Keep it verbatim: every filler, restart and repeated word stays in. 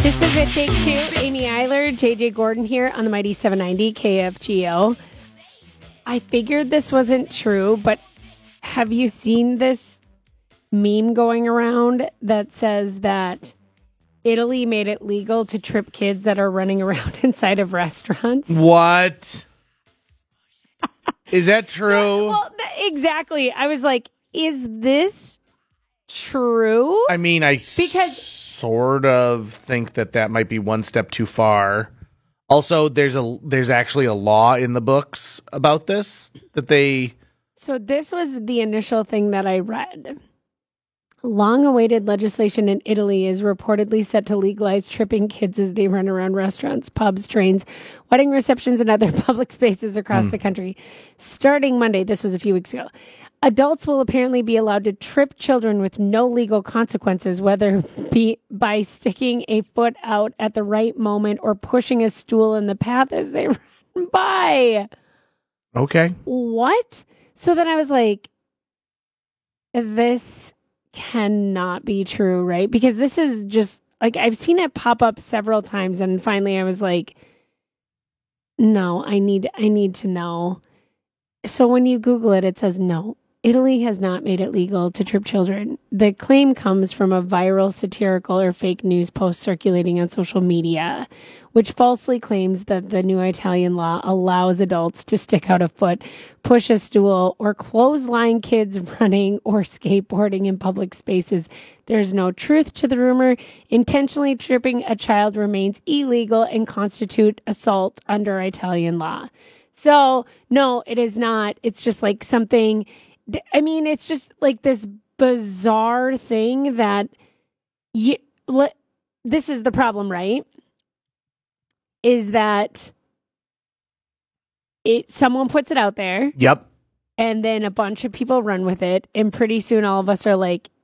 This is It Takes Two. Amy Eiler, J J Gordon here on the Mighty seven ninety K F G O. I figured this wasn't true, but have you seen this meme going around that says that Italy made it legal to trip kids that are running around inside of restaurants? What? Is that true? Well, th- exactly. I was like, is this true? I mean, I because sort of think that that might be one step too far. Also, there's a there's actually a law in the books about this that they... So this was the initial thing that I read. Long-awaited legislation in Italy is reportedly set to legalize tripping kids as they run around restaurants, pubs, trains, wedding receptions, and other public spaces across mm. the country. Starting Monday, this was a few weeks ago, adults will apparently be allowed to trip children with no legal consequences, whether be by sticking a foot out at the right moment or pushing a stool in the path as they run by. Okay. What? So then I was like, this cannot be true, right? Because this is just, like, I've seen it pop up several times, and finally I was like, no, I need, I need to know. So when you Google it, it says no. Italy has not made it legal to trip children. The claim comes from a viral satirical or fake news post circulating on social media, which falsely claims that the new Italian law allows adults to stick out a foot, push a stool, or clothesline kids running or skateboarding in public spaces. There's no truth to the rumor. Intentionally tripping a child remains illegal and constitute assault under Italian law. So, no, it is not. It's just like something... I mean, it's just like this bizarre thing that you, this is the problem, right? Is that it someone puts it out there. Yep. And then a bunch of people run with it. And pretty soon all of us are like,